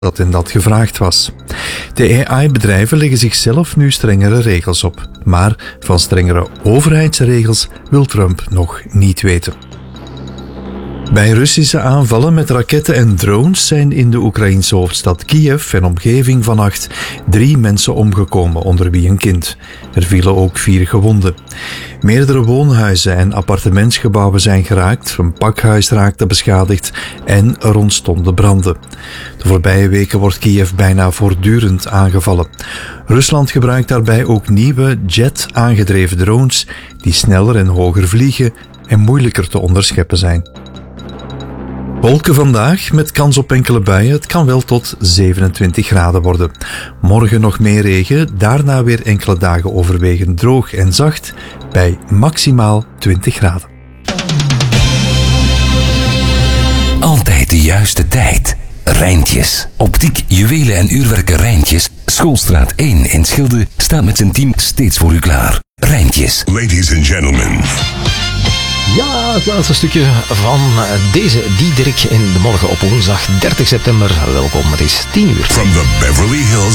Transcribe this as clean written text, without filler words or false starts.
dat gevraagd was. De AI-bedrijven leggen zichzelf nu strengere regels op. Maar van strengere overheidsregels wil Trump nog niet weten. Bij Russische aanvallen met raketten en drones zijn in de Oekraïense hoofdstad Kiev en omgeving vannacht 3 mensen omgekomen, onder wie een kind. Er vielen ook 4 gewonden. Meerdere woonhuizen en appartementsgebouwen zijn geraakt, een pakhuis raakte beschadigd en er ontstonden branden. De voorbije weken wordt Kiev bijna voortdurend aangevallen. Rusland gebruikt daarbij ook nieuwe jet-aangedreven drones die sneller en hoger vliegen en moeilijker te onderscheppen zijn. Wolken vandaag met kans op enkele buien. Het kan wel tot 27 graden worden. Morgen nog meer regen, daarna weer enkele dagen overwegend droog en zacht bij maximaal 20 graden. Altijd de juiste tijd. Rijntjes. Optiek, juwelen en uurwerken Rijntjes. Schoolstraat 1 in Schilde staat met zijn team steeds voor u klaar. Rijntjes. Ladies and gentlemen. Ja, het laatste stukje van deze Diederik in de morgen op woensdag 30 september. Welkom, het is 10 uur. From the Beverly Hills